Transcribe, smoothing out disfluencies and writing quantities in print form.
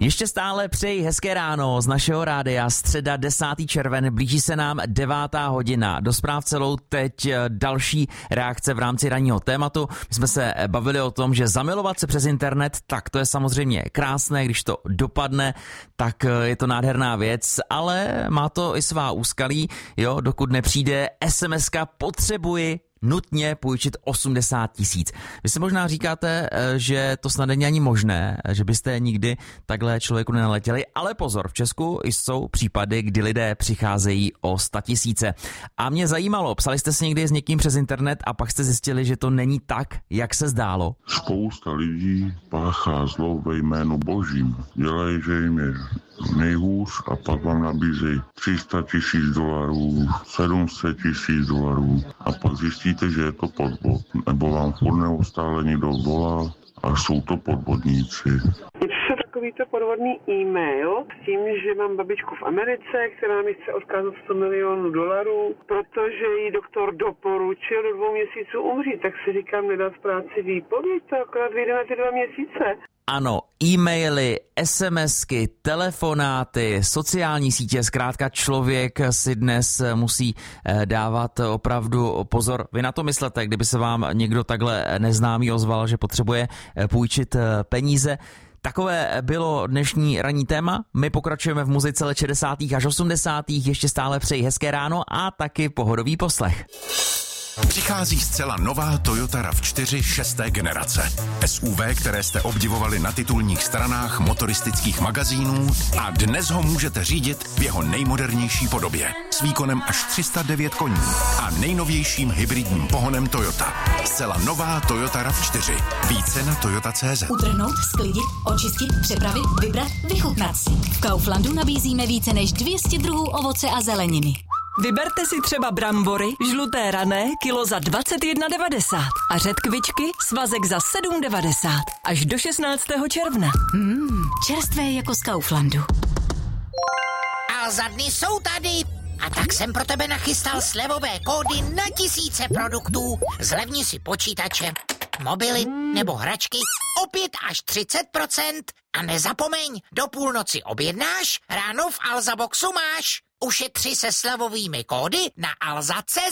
Ještě stále přeji hezké ráno z našeho rádia, středa 10. červen, blíží se nám 9. hodina. Do zpráv celou teď další reakce v rámci ranního tématu. My jsme se bavili o tom, že zamilovat se přes internet, tak to je samozřejmě krásné, když to dopadne, tak je to nádherná věc, ale má to i svá úskalí, jo, dokud nepřijde SMS-ka potřebuji nutně půjčit 80 000. Vy si možná říkáte, že to snad není ani možné, že byste nikdy takhle člověku nenaletěli, ale pozor, v Česku jsou případy, kdy lidé přicházejí o 100 000. A mě zajímalo, psali jste si někdy s někým přes internet a pak jste zjistili, že to není tak, jak se zdálo? Spousta lidí páchá zlo ve jménu Božím. Dělají, že jim je nejhůř a pak vám nabízejí $300 000, $700 000 a pak zjistíte, že je to podvod. Nebo vám furt neustále někdo volá a jsou to podvodníci. Takovýto podvodný e-mail s tím, že mám babičku v Americe, která mi chce odkázat $100 milionů, protože jí doktor doporučil do 2 měsíců umřít, tak si říkám, nedat z práci výpověď, to akorát vyjde na ty 2 měsíce. Ano, e-maily, SMSky, telefonáty, sociální sítě, zkrátka člověk si dnes musí dávat opravdu pozor. Vy na to myslete, kdyby se vám někdo takhle neznámý ozval, že potřebuje půjčit peníze. Takové bylo dnešní ranní téma. My pokračujeme v muzice let 60. až 80. Ještě stále přeji hezké ráno a taky pohodový poslech. Přichází zcela nová Toyota RAV4 6. generace. SUV, které jste obdivovali na titulních stranách motoristických magazínů a dnes ho můžete řídit v jeho nejmodernější podobě. S výkonem až 309 koní a nejnovějším hybridním pohonem Toyota. Zcela nová Toyota RAV4. Více na toyota.cz. Utrhnout, sklidit, očistit, přepravit, vybrat, vychutnat si. V Kauflandu nabízíme více než 200 druhů ovoce a zeleniny. Vyberte si třeba brambory, žluté rané, kilo za 21,90 a řetkvičky, svazek za 7,90 až do 16. června. Čerstvé jako z Kauflandu. A za dny jsou tady. A tak jsem pro tebe nachystal slevové kódy na tisíce produktů. Zlevni si počítače, mobily nebo hračky o 5 až 30%. A nezapomeň, do půlnoci objednáš, ráno v Alza Boxu máš. Ušetři se slevovými kódy na alza.cz.